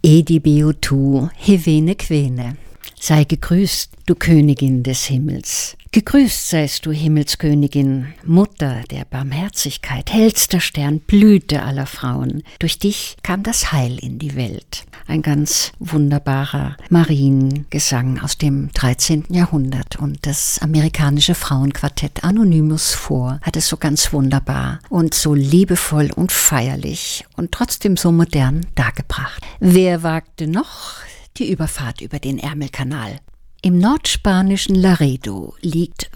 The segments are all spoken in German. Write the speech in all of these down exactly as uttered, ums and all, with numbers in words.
Edibeu tu, Hevene Quene. Sei gegrüßt, du Königin des Himmels. Gegrüßt seist du, Himmelskönigin, Mutter der Barmherzigkeit, hellster Stern, Blüte aller Frauen. Durch dich kam das Heil in die Welt. Ein ganz wunderbarer Mariengesang aus dem dreizehnten Jahrhundert. Und das amerikanische Frauenquartett Anonymous Four hat es so ganz wunderbar und so liebevoll und feierlich und trotzdem so modern dargebracht. Wer wagte noch die Überfahrt über den Ärmelkanal? Im nordspanischen Laredo liegt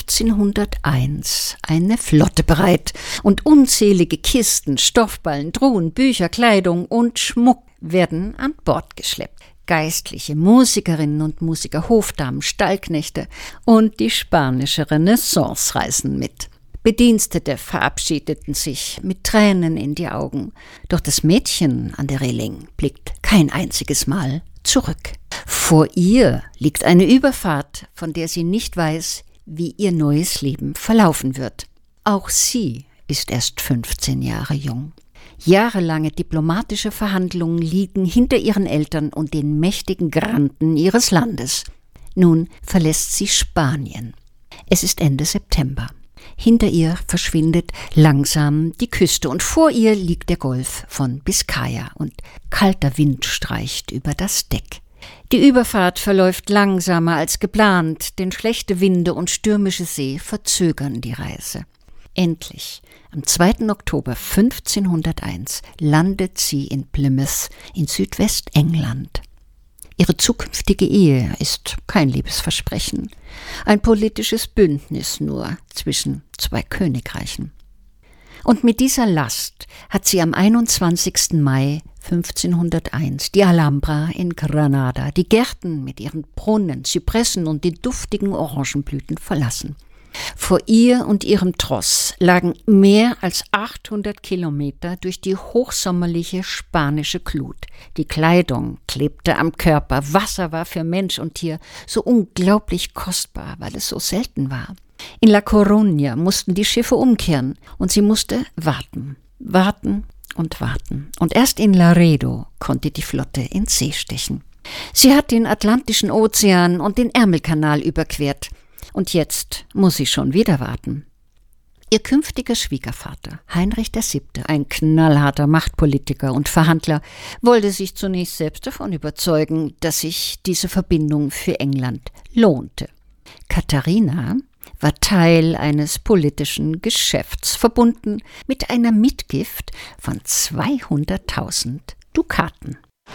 fünfzehnhunderteins eine Flotte bereit und unzählige Kisten, Stoffballen, Truhen, Bücher, Kleidung und Schmuck werden an Bord geschleppt. Geistliche, Musikerinnen und Musiker, Hofdamen, Stallknechte und die spanische Renaissance reisen mit. Bedienstete verabschiedeten sich mit Tränen in die Augen, doch das Mädchen an der Reling blickt kein einziges Mal zurück. Vor ihr liegt eine Überfahrt, von der sie nicht weiß, wie ihr neues Leben verlaufen wird. Auch sie ist erst fünfzehn Jahre jung. Jahrelange diplomatische Verhandlungen liegen hinter ihren Eltern und den mächtigen Granden ihres Landes. Nun verlässt sie Spanien. Es ist Ende September. Hinter ihr verschwindet langsam die Küste und vor ihr liegt der Golf von Biskaya und kalter Wind streicht über das Deck. Die Überfahrt verläuft langsamer als geplant, denn schlechte Winde und stürmische See verzögern die Reise. Endlich, am zweiten Oktober fünfzehnhunderteins, landet sie in Plymouth in Südwestengland. Ihre zukünftige Ehe ist kein Liebesversprechen, ein politisches Bündnis nur zwischen zwei Königreichen. Und mit dieser Last hat sie am einundzwanzigsten Mai fünfzehnhunderteins die Alhambra in Granada, die Gärten mit ihren Brunnen, Zypressen und den duftigen Orangenblüten verlassen. Vor ihr und ihrem Tross lagen mehr als achthundert Kilometer durch die hochsommerliche spanische Glut. Die Kleidung klebte am Körper, Wasser war für Mensch und Tier so unglaublich kostbar, weil es so selten war. In La Coruña mussten die Schiffe umkehren und sie musste warten, warten und warten. Und erst in Laredo konnte die Flotte in See stechen. Sie hat den Atlantischen Ozean und den Ärmelkanal überquert. Und jetzt muss sie schon wieder warten. Ihr künftiger Schwiegervater, Heinrich der Siebte, ein knallharter Machtpolitiker und Verhandler, wollte sich zunächst selbst davon überzeugen, dass sich diese Verbindung für England lohnte. Katharina war Teil eines politischen Geschäfts, verbunden mit einer Mitgift von zweihunderttausend Dukaten.